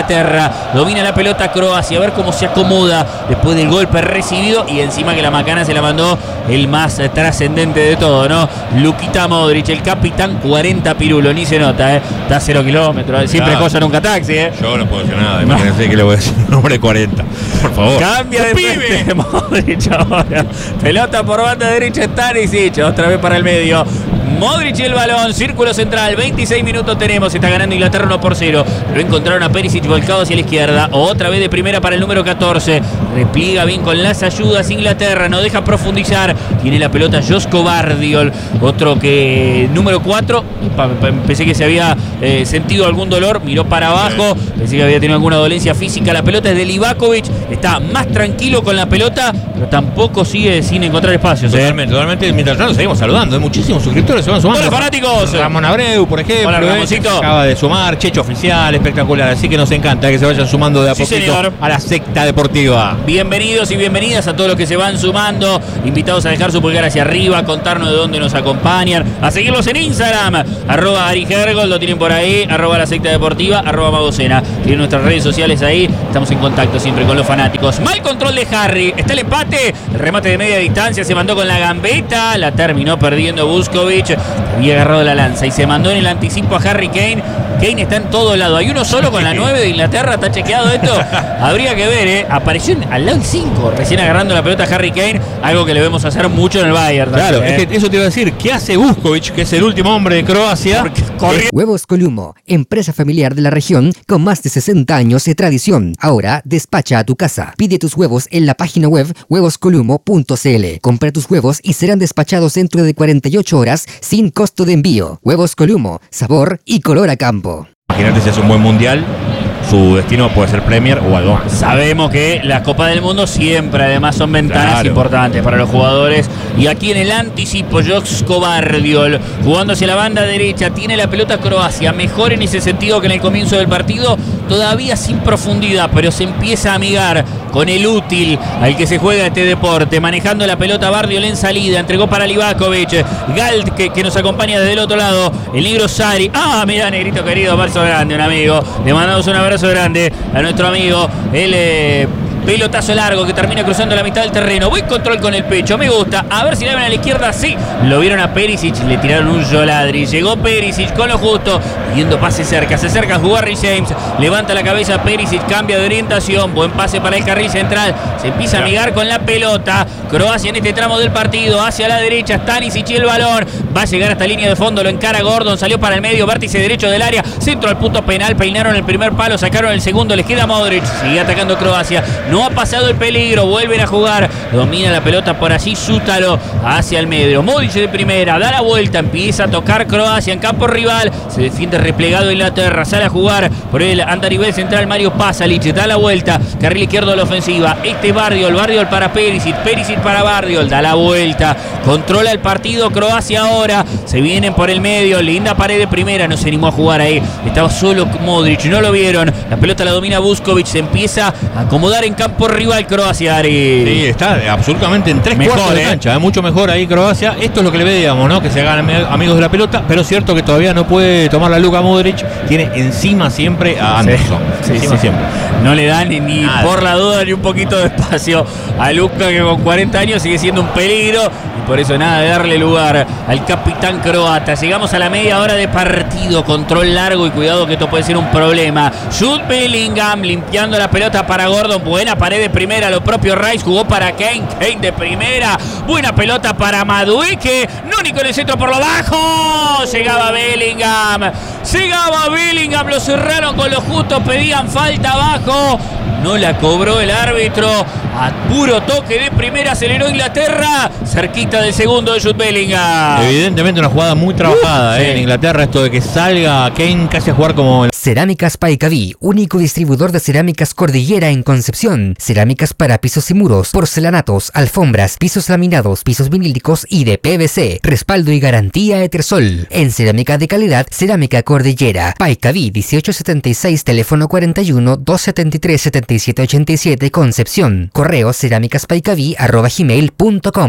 Inglaterra. Domina la pelota Croacia, a ver cómo se acomoda después del golpe recibido y encima que la macana se la mandó el más trascendente de todo, ¿no? Luquita Modric, el capitán, cuarenta pirulo, ni se nota, ¿eh? Está a cero kilómetros, siempre Claro. cosa nunca taxi, ¿eh? Yo no puedo decir nada, imagínense que le voy a decir un hombre de cuarenta. Por favor. Cambia de frente Modric ahora. Pelota por banda derecha, Stanisic, otra vez para el medio. Modric y el balón, círculo central, veintiséis minutos tenemos, está ganando Inglaterra uno por cero. Lo encontraron a Perisic volcado hacia la izquierda, otra vez de primera para el número catorce. Repliega bien con las ayudas Inglaterra, no deja profundizar. Tiene la pelota Josko Vardiol, otro que número cuatro. Pensé que se había eh, sentido algún dolor, miró para abajo, pensé que había tenido alguna dolencia física. La pelota es de Livakovic, está más tranquilo con la pelota, pero tampoco sigue sin encontrar espacios. ¿eh? Totalmente, totalmente. Mientras tanto seguimos saludando, hay muchísimos suscriptores. Se van sumando. Hola, fanáticos. Ramón Abreu, por ejemplo. Hola, eh, Ramoncito. que acaba de sumar. Checho Oficial, espectacular. Así que nos encanta que se vayan sumando de a Sí, poquito señor. a la secta deportiva. Bienvenidos y bienvenidas a todos los que se van sumando. Invitados a dejar su pulgar hacia arriba, a contarnos de dónde nos acompañan, a seguirlos en Instagram, arroba Ari Hergold, lo tienen por ahí, arroba la secta deportiva, arroba Magocena. Tienen nuestras redes sociales ahí, estamos en contacto siempre con los fanáticos. Mal control de Harry, está el empate, el remate de media distancia, se mandó con la gambeta, la terminó perdiendo Vuskovic, había agarrado la lanza y se mandó en el anticipo a Harry Kane. Kane está en todo lado, hay uno solo con la nueve de Inglaterra, está chequeado esto, habría que ver, ¿eh? Apareció en, al lado del cinco, recién agarrando la pelota a Harry Kane, algo que le vemos hacer mucho en el Bayern. Claro, también, ¿eh? es que eso te iba a decir. ¿Qué hace Vuskovic, que es el último hombre de Croacia? Porque corrió. Huevos Columo, empresa familiar de la región con más de sesenta años de tradición. Ahora despacha a tu casa. Pide tus huevos en la página web huevos columo punto c l. Compra tus huevos y serán despachados dentro de cuarenta y ocho horas sin costo de envío. Huevos Columo, sabor y color a campo. Imagínate si hace un buen mundial, su destino puede ser Premier o algo más. Sabemos que la Copa del Mundo siempre además son ventanas Claro. importantes para los jugadores. Y aquí en el anticipo, Josko Vardiol jugando hacia la banda derecha, tiene la pelota Croacia, mejor en ese sentido que en el comienzo del partido, todavía sin profundidad, pero se empieza a amigar con el útil al que se juega este deporte, manejando la pelota Vardiol en salida, entregó para Livakovic, Galt que, que nos acompaña desde el otro lado, el negro Sari, ah, mira, negrito querido, abrazo grande, un amigo, le mandamos un abrazo grande a nuestro amigo, el eh, pelotazo largo que termina cruzando la mitad del terreno, buen control con el pecho, me gusta, a ver si le ven a la izquierda, sí, lo vieron a Perisic, le tiraron un Yoladri, llegó Perisic con lo justo, pidiendo pase cerca, se acerca a jugar Reece James, levanta la cabeza Perisic, cambia de orientación, buen pase para el carril central, se empieza a amigar con la pelota, Croacia en este tramo del partido, hacia la derecha, Stanisic y el balón, va a llegar hasta línea de fondo, lo encara Gordon, salió para el medio, vértice derecho del área, centro al punto penal, peinaron el primer palo, sacaron el segundo, les queda Modric, sigue atacando Croacia, no ha pasado el peligro, vuelven a jugar, domina la pelota por allí, Sútalo hacia el medio, Modric de primera, da la vuelta, empieza a tocar Croacia en campo rival, se defiende replegado Inglaterra, sale a jugar por el andarivel central Mario Pasalic, da la vuelta, carril izquierdo de la ofensiva, este Vardiol, Vardiol para Perisic, Perisic para Vardiol, da la vuelta, controla el partido Croacia ahora, se vienen por el medio, linda pared de primera, no se animó a jugar ahí, estaba solo Modric, no lo vieron, la pelota la domina Vuskovic, se empieza a acomodar en campo rival Croacia, Ari. Sí, está absolutamente en tres Mejor, cuartos de eh. cancha, ¿eh? Mucho mejor ahí Croacia. Esto es lo que le veíamos, ¿no? Que se hagan ami- amigos de la pelota, pero es cierto que todavía no puede tomar la Luka Modric, tiene encima siempre a Anderson. Sí, encima sí. siempre. No le dan ni, ni Nada. por la duda ni un poquito de espacio a Luka, que con cuarenta años sigue siendo un peligro, y por eso nada de darle lugar al capitán croata. Llegamos a la media hora de partido, control largo y cuidado que esto puede ser un problema. Jude Bellingham limpiando la pelota para Gordon, buena pared de primera, lo propio Rice jugó para Kane, Kane de primera, buena pelota para Madueke, no ni con el centro por lo bajo, llegaba Bellingham, llegaba Bellingham, lo cerraron con lo justo, pedían falta abajo, no la cobró el árbitro, a puro toque de primera aceleró Inglaterra, cerquita del segundo de Jude Bellingham. Evidentemente una jugada muy trabajada Uh, eh, sí. en Inglaterra, esto de que salga Kane casi a jugar como el Cerámicas Paicaví, único distribuidor de cerámicas Cordillera en Concepción. Cerámicas para pisos y muros, porcelanatos, alfombras, pisos laminados, pisos vinílicos y de P V C. Respaldo y garantía Etersol. En cerámica de calidad, Cerámica Cordillera. Paicaví dieciocho setenta y seis, teléfono cuarenta y uno, doscientos setenta y tres, setenta y siete ochenta y siete, Concepción. Correo cerámicaspaicaví arroba gmail punto com.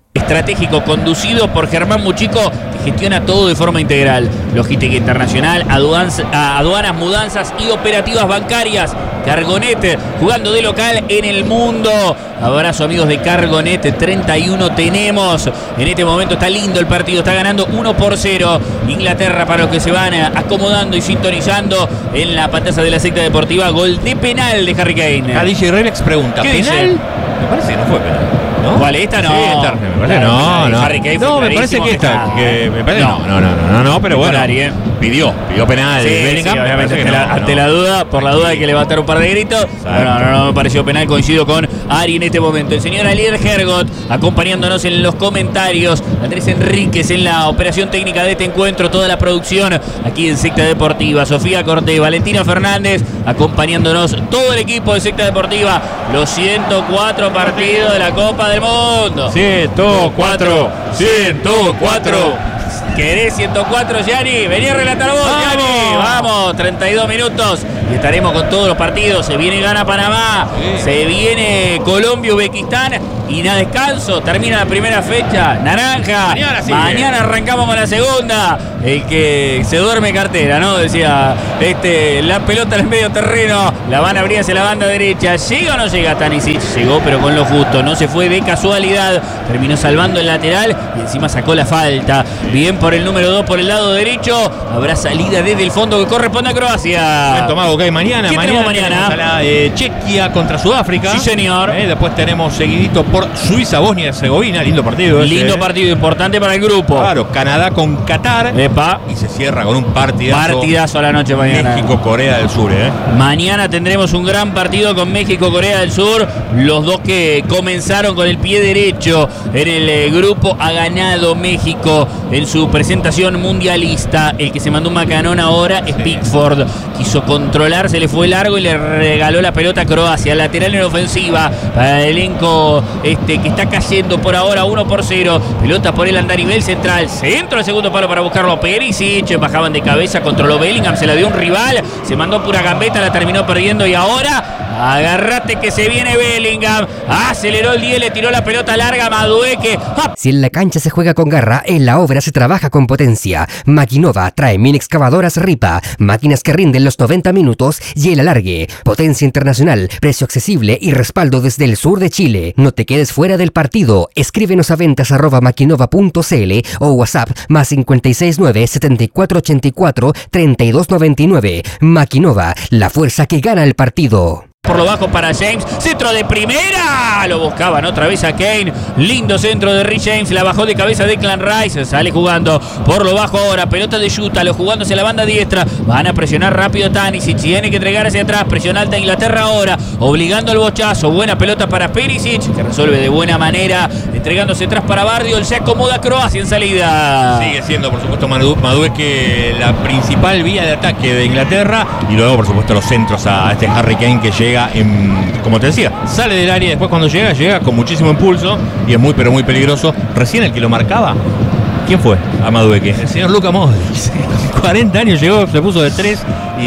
estratégico conducido por Germán Muchico, que gestiona todo de forma integral. Logística internacional, aduanas, aduanas, mudanzas y operativas bancarias. Cargonet jugando de local en el mundo. Abrazo amigos de Cargonet, treinta y uno tenemos. En este momento está lindo el partido, está ganando uno por cero. Inglaterra, para los que se van acomodando y sintonizando en la pantalla de la secta deportiva, gol de penal de Harry Kane. A D J Relax pregunta, ¿Qué ¿penal? dice? Me parece que no fue penal, ¿no? ¿Cuál? Esta no. Sí, esta, me parece, Claro, no, no. Harry Kane fue no, me parece clarísimo que esta, está- que me parece, No. no, no, no, no, no, no, pero bueno, Solari, ¿eh? pidió, pidió penal. Sí, sí, Bellingham, me obviamente, parece ante, que la, no, ante no. la duda, por la duda de que levantar un par de gritos. No, no, no, no me pareció penal, coincido con Ari en este momento. El señor Alier Hergot acompañándonos en los comentarios. Andrés Enríquez en la operación técnica de este encuentro, toda la producción aquí en Secta Deportiva. Sofía Cortés, Valentina Fernández acompañándonos, todo el equipo de Secta Deportiva. Los ciento cuatro partidos de la Copa del Mundo. ciento cuatro, ciento cuatro. ¿Querés ciento cuatro, Gianni? Vení a relatar vos, ¡Vamos! Gianni. Vamos, treinta y dos minutos y estaremos con todos los partidos. Se viene Ghana, Panamá, Sí. se viene Colombia, Uzbekistán y nada descanso. Termina la primera fecha, naranja. Mañana sigue. Mañana arrancamos con la segunda. El que se duerme cartera, ¿no? Decía, este, la pelota en el medio terreno, la van a abrir hacia la banda derecha. ¿Llega o no llega Tanisic? Llegó, pero con lo justo. No se fue de casualidad. Terminó salvando el lateral y encima sacó la falta. Bien por el número dos por el lado derecho. Habrá salida desde el fondo que corresponde a Croacia. Momento mago que hay mañana. ¿Qué mañana tenemos mañana? tenemos a la eh, Chequia contra Sudáfrica. Sí, señor. Eh, después tenemos seguidito por Suiza, Bosnia y Herzegovina. Lindo partido. ese, Lindo eh. partido, importante para el grupo. Claro, Canadá con Qatar. Epa, Y se cierra con un partidazo. partidazo a la noche mañana. México-Corea del Sur, ¿eh? Mañana tendremos un gran partido con México-Corea del Sur. Los dos que comenzaron con el pie derecho en el eh, grupo. Ha ganado México en su presentación mundialista. El que se mandó un macanón ahora es Sí. Pickford. Quiso controlar, se le fue largo y le regaló la pelota a Croacia. Lateral en ofensiva para el elenco este, que está cayendo por ahora uno por cero. Pelota por el andarivel central. Centro al segundo palo para buscarlo a Perisic. Bajaban de cabeza, controló Bellingham, se la dio un rival. Se mandó pura gambeta, la terminó perdiendo y ahora agarrate que se viene Bellingham. Aceleró el diez, le tiró la pelota larga a Madueque. ¡Ah! Si en la cancha se juega con garra, en la obra se trabaja con potencia. Maquinova trae mini excavadoras Ripa, máquinas que rinden los noventa minutos y el alargue. Potencia internacional, precio accesible y respaldo desde el sur de Chile. No te quedes fuera del partido. Escríbenos a ventas arroba maquinova punto cl o WhatsApp más cinco seis nueve, siete cuatro ocho cuatro, tres dos nueve nueve. Maquinova, la fuerza que gana el partido. Por lo bajo para James, centro de primera, lo buscaban otra vez a Kane, lindo centro de Rich James, la bajó de cabeza de Declan Rice, sale jugando por lo bajo ahora, pelota de Utah, lo jugando hacia la banda diestra, van a presionar rápido a Tanisic, tiene que entregar hacia atrás, presión alta Inglaterra ahora, obligando al bochazo, buena pelota para Perisic, que resuelve de buena manera, entregándose atrás para Bardiol, se acomoda Croacia en salida. Sigue siendo, por supuesto, Madu- Madueque la principal vía de ataque de Inglaterra. Y luego, por supuesto, los centros a este Harry Kane que llega en, como te decía, sale del área y después cuando llega, llega con muchísimo impulso y es muy, pero muy peligroso. Recién el que lo marcaba, ¿quién fue? A Madueque. El señor Luka Modric. cuarenta años llegó, se puso de tres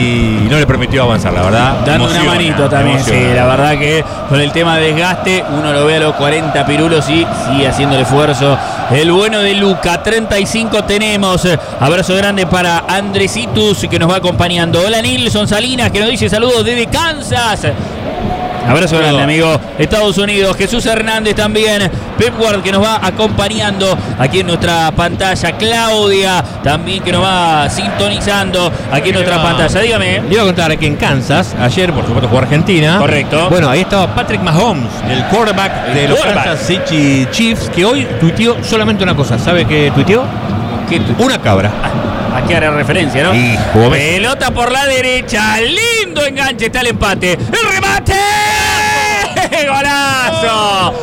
y no le permitió avanzar, la verdad. Dando una Emociona, manito también, emociona. sí, la verdad que con el tema de desgaste, uno lo ve a los cuarenta pirulos y sigue haciendo el esfuerzo. El bueno de Luca, treinta y cinco tenemos. Abrazo grande para Andresitus que nos va acompañando. Hola Nilson Salinas que nos dice saludos desde Kansas. Abrazo grande, amigo. Estados Unidos. Jesús Hernández también. Pep Ward que nos va acompañando aquí en nuestra pantalla. Claudia también que nos va sintonizando aquí en nuestra Iba- pantalla. Dígame. Le iba a contar que en Kansas, ayer por supuesto jugó Argentina. Correcto. Bueno, ahí estaba Patrick Mahomes, el quarterback El de los quarterback. Kansas City Chiefs, que hoy tuiteó solamente una cosa. ¿Sabe qué tuiteó? ¿Qué tu- Una cabra. ¿A qué hará referencia, no? Y jugó Messi. Pelota por la derecha. Lindo enganche. Está el empate. ¡El remate! ¡Golazo!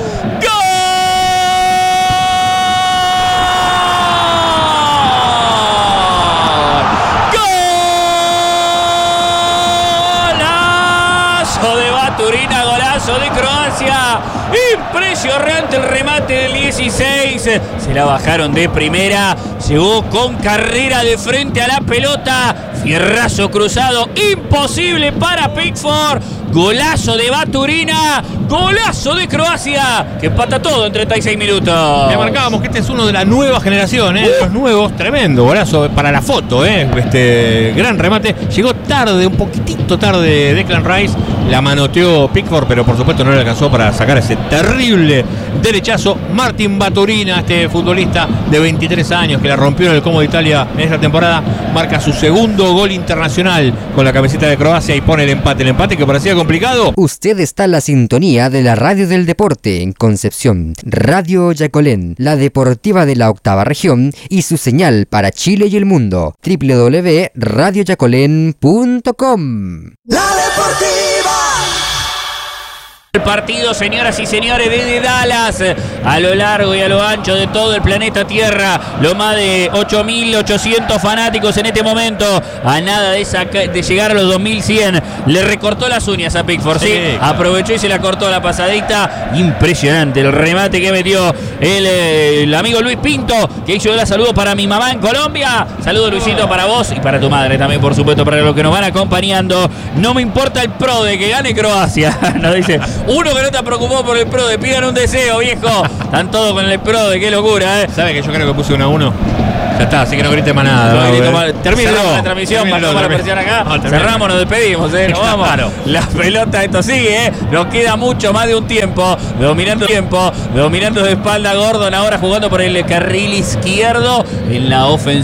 ¡Gol! ¡Golazo de Baturina! ¡Golazo de Croacia! Croacia. Impresionante el remate del dieciséis. Se la bajaron de primera. Llegó con carrera de frente a la pelota. Fierrazo cruzado. Imposible para Pickford. Golazo de Baturina. Golazo de Croacia. Que empata todo en treinta y seis minutos. Le marcábamos que este es uno de la nueva generación, ¿eh? Uh. Los nuevos. Tremendo golazo para la foto, ¿eh? Este gran remate. Llegó tarde, un poquitito tarde Declan Rice. La manoteó Pickford, pero por supuesto no le alcanzó para sacar ese terrible derechazo. Martin Baturina, este futbolista de veintitrés años que la rompió en el Como de Italia en esta temporada, marca su segundo gol internacional con la camiseta de Croacia y pone el empate. El empate que parecía complicado. Usted está en la sintonía de la Radio del Deporte en Concepción. Radio Yacolén, la deportiva de la octava región y su señal para Chile y el mundo. doble u doble u doble u punto radio yacolén punto com. La Deportiva. El partido, señoras y señores, desde Dallas, a lo largo y a lo ancho de todo el planeta Tierra, lo más de ocho mil ochocientos fanáticos en este momento, a nada de, saca, de llegar a los dos mil cien, le recortó las uñas a Pickford, sí, ¿sí? Aprovechó y se la cortó la pasadita. Impresionante el remate que metió el, el amigo Luis Pinto, que hizo la saludo para mi mamá en Colombia. Saludo, Luisito, para vos y para tu madre también, por supuesto, para los que nos van acompañando. No me importa el pro de que gane Croacia, nos dice. Uno que no te preocupó por el pro de, pidan un deseo, viejo. Están todos con el pro de, qué locura, ¿eh? ¿Sabe que yo creo que puse uno a uno? Ya está, así que no grite más nada. No, no, más... Terminamos la transmisión, pasamos la presión acá. No, cerramos, nos despedimos, ¿eh? Nos vamos. Claro. La pelota, esto sigue, ¿eh? Nos queda mucho más de un tiempo. Dominando tiempo, dominando de espalda Gordon, ahora jugando por el carril izquierdo en la ofensiva.